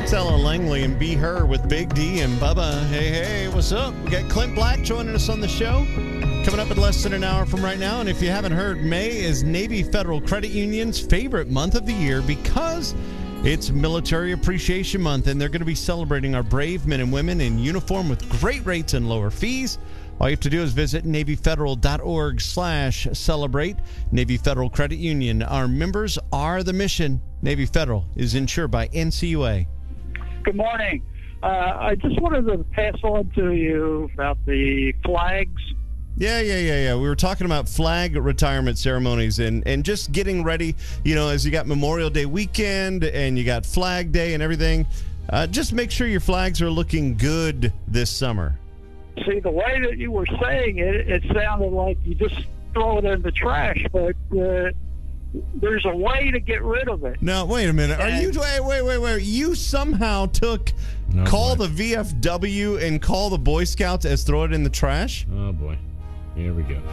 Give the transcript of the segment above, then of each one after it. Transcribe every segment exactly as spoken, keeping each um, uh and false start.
It's Ella Langley and Be Her with Big D and Bubba. Hey, hey, what's up? We got Clint Black joining us on the show. Coming up in less than an hour from right now. And if you haven't heard, May is Navy Federal Credit Union's favorite month of the year because it's Military Appreciation Month, and they're going to be celebrating our brave men and women in uniform with great rates and lower fees. All you have to do is visit NavyFederal.org slash celebrate. Navy Federal Credit Union. Our members are the mission. Navy Federal is insured by N C U A. Good morning. Uh, I just wanted to pass on to you about the flags. Yeah, yeah, yeah, yeah. We were talking about flag retirement ceremonies and, and just getting ready, you know, as you got Memorial Day weekend and you got Flag Day and everything. Uh, just make sure your flags are looking good this summer. See, the way that you were saying it, it sounded like you just throw it in the trash, but uh, there's a way to get rid of it. Now, wait a minute. Are you, wait, wait, wait, wait. You somehow took, no, call boy. the V F W and call the Boy Scouts as throw it in the trash? Oh, boy. Here we go.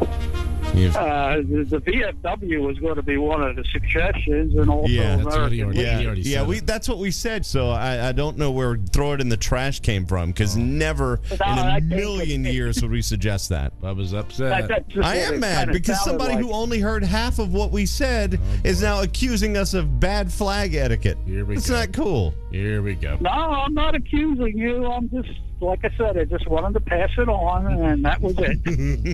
Uh, the, the V F W was going to be one of the suggestions, and also yeah, that's what he already, yeah, he already yeah, we, that's what we said. So I, I don't know where throw it in the trash came from, because oh. never no, in a million years would we suggest that. I was upset. That, I am mad because somebody like. who only heard half of what we said oh, is now accusing us of bad flag etiquette. Here we it's go. It's not cool. Here we go. No, I'm not accusing you. I'm just, like I said, I just wanted to pass it on, and that was it.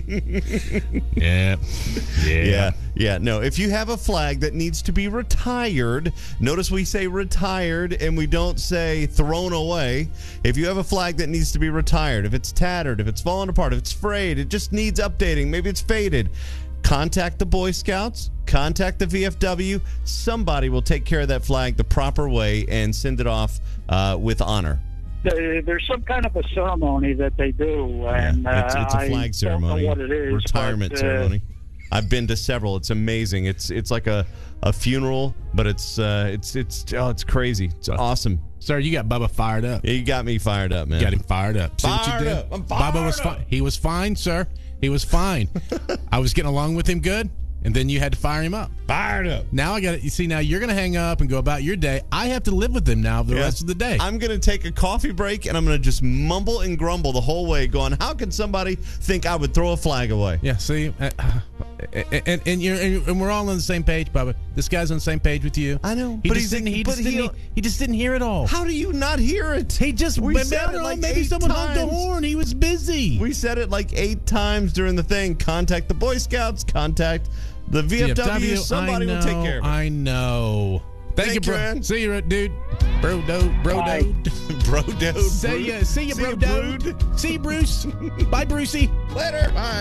yeah. Yeah. Yeah. Yeah. No, if you have a flag that needs to be retired, notice we say retired and we don't say thrown away. If you have a flag that needs to be retired, if it's tattered, if it's falling apart, if it's frayed, it just needs updating, maybe it's faded, contact the Boy Scouts, contact the V F W. Somebody will take care of that flag the proper way and send it off uh, with honor. There's some kind of a ceremony that they do, and yeah, it's, it's a flag I ceremony, don't know what it is, retirement but, uh, ceremony. I've been to several. It's amazing. It's it's like a, a funeral, but it's uh it's it's oh it's crazy. It's awesome. Sir, you got Bubba fired up. Yeah, you got me fired up, man. You got him fired up. See fired what you did? Up. I'm fired Bubba was up. fine. He was fine, sir. He was fine. I was getting along with him good. And then you had to fire him up. Fired up. Now I got it. You see, now you're going to hang up and go about your day. I have to live with him now the yeah. rest of the day. I'm going to take a coffee break, and I'm going to just mumble and grumble the whole way, going, how can somebody think I would throw a flag away? Yeah, see? Uh, and, and, and, you're, and we're all on the same page, Bubba. This guy's on the same page with you. I know. He but just, didn't, he, but just didn't, he, he just didn't hear it all. How do you not hear it? He just, we maybe, said it like maybe someone times. honked the horn. He was busy. We said it like eight times during the thing. Contact the Boy Scouts. Contact the V F W, V F W, somebody know, will take care of it. I know. Thank, Thank you, bro. Man. See you, dude. Bro, do, bro, do. Bro, do. See ya, see ya, bro, dude. See you, Bruce. Bye, Brucey. Later. Bye.